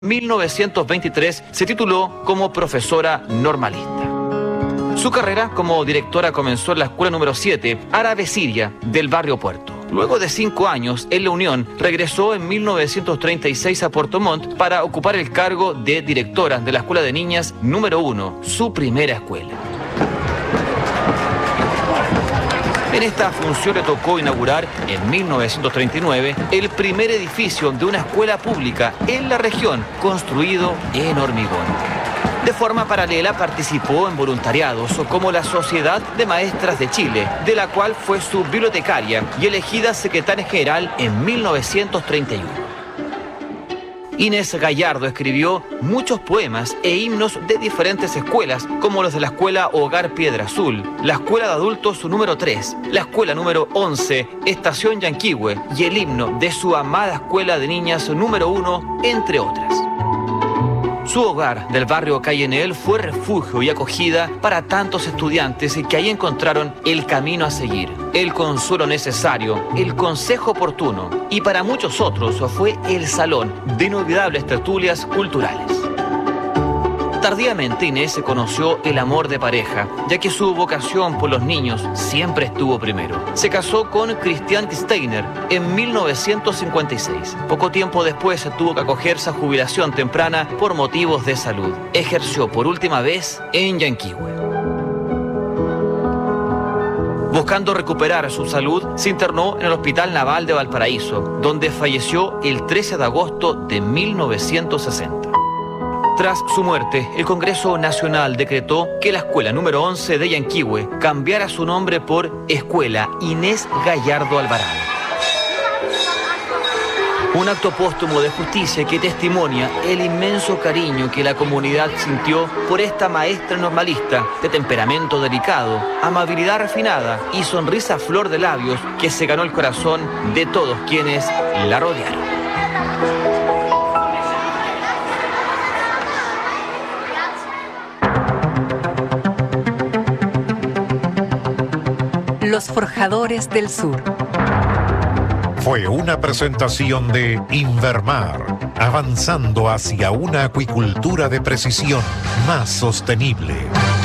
1923 se tituló como profesora normalista. Su carrera como directora comenzó en la escuela número 7, Árabe Siria, del barrio Puerto. Luego de 5 años en la Unión, regresó en 1936 a Puerto Montt para ocupar el cargo de directora de la escuela de niñas número 1, su primera escuela. En esta función le tocó inaugurar en 1939 el primer edificio de una escuela pública en la región, construido en hormigón. De forma paralela participó en voluntariados como la Sociedad de Maestras de Chile, de la cual fue su bibliotecaria y elegida secretaria general en 1931. Inés Gallardo escribió muchos poemas e himnos de diferentes escuelas, como los de la Escuela Hogar Piedra Azul, la Escuela de Adultos número 3, la Escuela número 11, Estación Yanquihue, y el himno de su amada Escuela de Niñas número 1, entre otras. Su hogar del barrio Calle Enel fue refugio y acogida para tantos estudiantes que ahí encontraron el camino a seguir, el consuelo necesario, el consejo oportuno, y para muchos otros fue el salón de inolvidables tertulias culturales. Tardíamente Inés conoció el amor de pareja, ya que su vocación por los niños siempre estuvo primero. Se casó con Christian Steiner en 1956. Poco tiempo después tuvo que acogerse a jubilación temprana por motivos de salud. Ejerció por última vez en Yanquihue. Buscando recuperar su salud, se internó en el Hospital Naval de Valparaíso, donde falleció el 13 de agosto de 1960. Tras su muerte, el Congreso Nacional decretó que la escuela número 11 de Yanquihue cambiara su nombre por Escuela Inés Gallardo Alvarado. Un acto póstumo de justicia que testimonia el inmenso cariño que la comunidad sintió por esta maestra normalista de temperamento delicado, amabilidad refinada y sonrisa a flor de labios que se ganó el corazón de todos quienes la rodearon. Los Forjadores del Sur. Fue una presentación de Invermar, avanzando hacia una acuicultura de precisión más sostenible.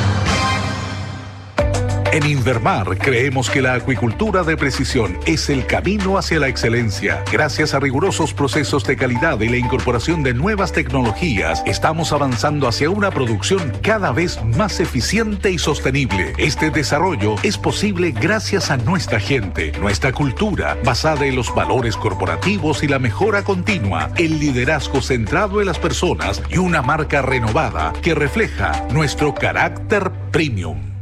En Invermar creemos que la acuicultura de precisión es el camino hacia la excelencia. Gracias a rigurosos procesos de calidad y la incorporación de nuevas tecnologías, estamos avanzando hacia una producción cada vez más eficiente y sostenible. Este desarrollo es posible gracias a nuestra gente, nuestra cultura, basada en los valores corporativos y la mejora continua, el liderazgo centrado en las personas y una marca renovada que refleja nuestro carácter premium.